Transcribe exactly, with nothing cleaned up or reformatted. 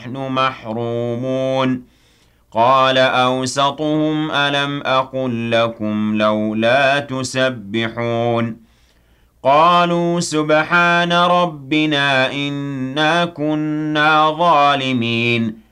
ونحن محرومون قال أوسطهم ألم أقل لكم لولا تسبحون قالوا سبحان ربنا إنا كنا ظالمين